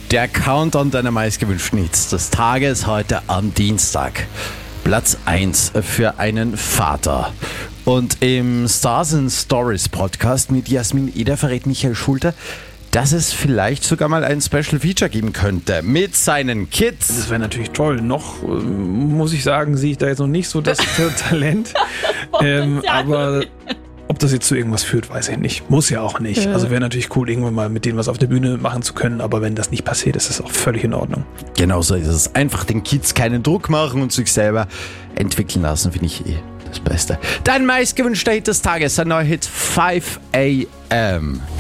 Der Countdown deiner meistgewünschten Hits des Tages heute am Dienstag. Platz 1 für einen Vater. Und im Stars and Stories Podcast mit Jasmin Eder verrät Michael Schulte, dass es vielleicht sogar mal ein Special Feature geben könnte mit seinen Kids. Das wäre natürlich toll. Noch, muss ich sagen, sehe ich da jetzt noch nicht so das Talent. Aber ob das jetzt zu irgendwas führt, weiß ich nicht. Muss ja auch nicht. Also wäre natürlich cool, irgendwann mal mit denen was auf der Bühne machen zu können. Aber wenn das nicht passiert, ist das auch völlig in Ordnung. Genau so ist es. Einfach den Kids keinen Druck machen und sich selber entwickeln lassen, finde ich das Beste. Dein meistgewünschter Hit des Tages, ein neuer Hit 5 AM.